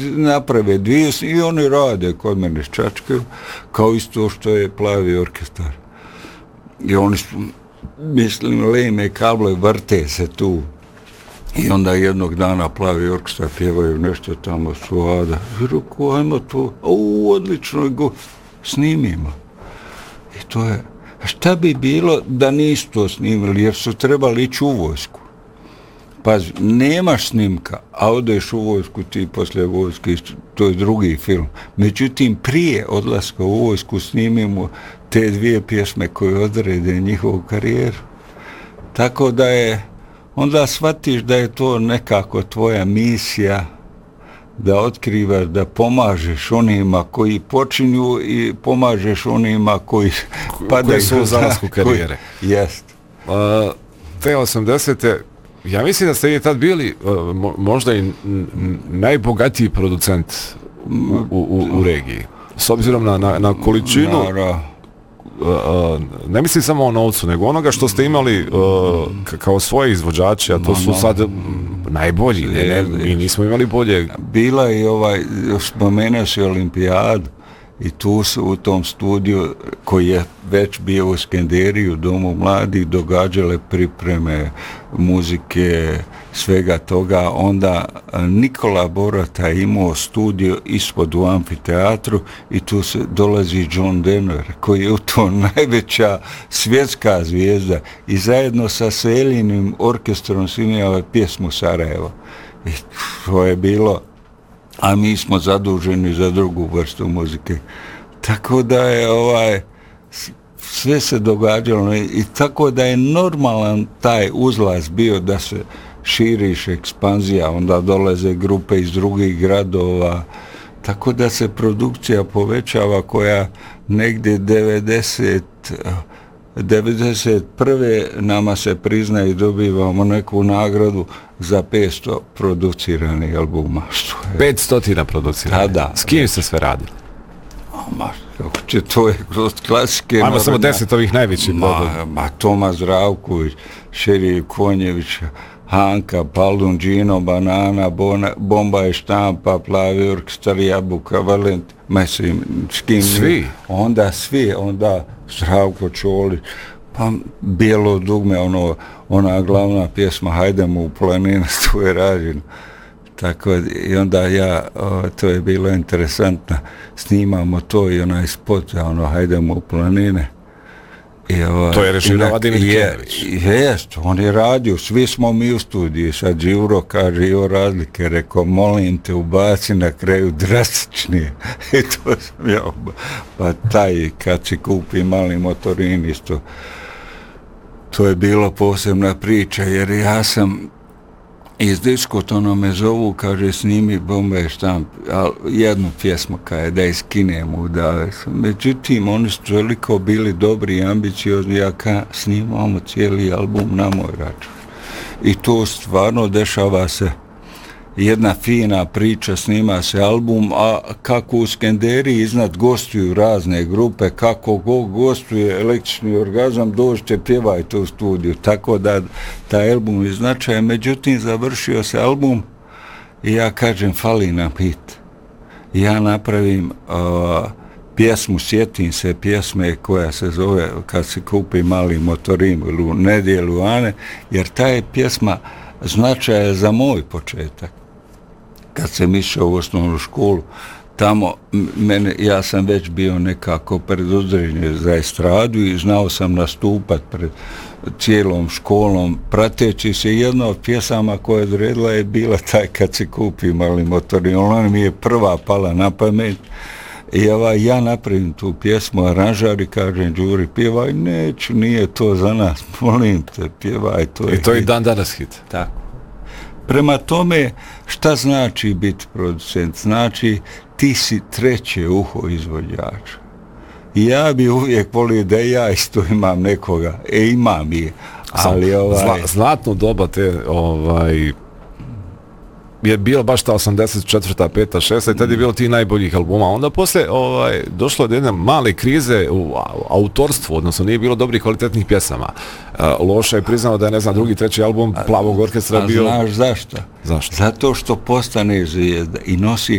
naprave dvije i oni rade kod mene čačkaju, kao isto što je Plavi orkestar. I oni su, mislim, leme kable, vrte se tu. I onda jednog dana Plavi orkestar pjevaju nešto tamo Suada. I ruku, ajmo to, odlično, go, snimimo. I to je, a šta bi bilo da nisu to snimili, jer su trebali ići u vojsku. Pazi, nemaš snimka, a odeš u vojsku, ti poslije vojske, to je drugi film. Međutim, prije odlaska u vojsku snimimo te dvije pjesme koje odrede njihovu karijeru. Tako da je, onda shvatiš da je to nekako tvoja misija, da otkrivaš, da pomažeš onima koji počinju i pomažeš onima koji padaju. Koji su u zalasku karijere. Jest. Te 80. Ja mislim da ste vi tad bili možda i najbogatiji producent u regiji. S obzirom na količinu, ne mislim samo o novcu, nego onoga što ste imali kao svoje izvođače, a to su sad najbolji. Mi nismo imali bolje. Bila je spomenuo si Olimpijadu i tu su u tom studiju koji je već bio u Skenderiju, Domu mladih, događale pripreme muzike, svega toga. Onda Nikola Borata je imao studio ispod u amfiteatru i tu se dolazi John Denver, koji je u to najveća svjetska zvijezda i zajedno sa Selinim orkestrom snimao pjesmu Sarajevo. I to je bilo, a mi smo zaduženi za drugu vrstu muzike. Tako da je sve se događalo i tako da je normalan taj uzlaz bio da se širiš, ekspanzija, onda dolaze grupe iz drugih gradova, tako da se produkcija povećava koja negdje 91. nama se prizna i dobivamo neku nagradu za 500 produciranih albuma. 500 produciranih? Da. S kim ste sve radili? To je kroz klasike... Ajmo samo 10 ovih najvećih. Toma Zdravković, Šerif Konjević, Hanka, Paldun, Džino, Banana, Bomba i Štampa, Plavi orkestar, Jabuka, Valent, mislim, s kim... Svi? Onda Zdravko Čolić, pa Bijelo dugme, ona glavna pjesma Hajdemo u planine, to je rađeno. Tako i onda to je bilo interesantno, snimamo to i onaj spot za Hajdemo u planine. To je režirao Ademir Kenević. Jest, on je radio, svi smo mi u studiji, sad Đuro kaže i o razlike, rekao, molim te, ubaci na kraju drastičnije. I to sam ja, pa taj, kad si kupi mali motorin isto, to je bilo posebna priča, jer ja sam iz diskotona me zovu, kaže, snimi Bomba i Štamp, jednu pjesmu kaže, da je skinemo, međutim, oni su toliko bili dobri i ambiciozni, ja snimamo cijeli album na moj račun. I to stvarno dešava se jedna fina priča, snima se album, a kako u Skenderiji iznad gostuju razne grupe, kako gostuje Električni orgazam, dođete, pjevajte u studiju, tako da taj album je značajan. Međutim, završio se album i ja kažem, fali nam hit. Ja napravim pjesmu, sjetim se pjesme koja se zove Kad se kupi mali motorin ili Nedjelu Ane, jer ta je pjesma značaja za moj početak. Kad sam išao u osnovnu školu, tamo ja sam već bio nekako predodređen za estradu i znao sam nastupat pred cijelom školom, prateći se. Jedna od pjesama koja je odredila je bila taj Kad se kupi mali motorin. Ona mi je prva pala na pamet. I ja napravim tu pjesmu, aranžar i kažem Đuri, pjevaj, neću, nije to za nas, molim te, pjevaj, to je hit. I to je dan danas hit. Tako. Prema tome, šta znači biti producent? Znači, ti si treće uho izvođača. I ja bi uvijek volio da ja isto imam nekoga. Imam je. Ali zlatno doba te, je bilo baš ta 84. 5. 6. i tad je bilo ti najboljih albuma. Onda posle došlo do jedne male krize u autorstvu, odnosno nije bilo dobrih kvalitetnih pjesama. Loša je priznao da je, ne znam, drugi, treći album Plavog orkestra bio... Znaš zašto? Zašto? Zato što postane zvijezda i nosi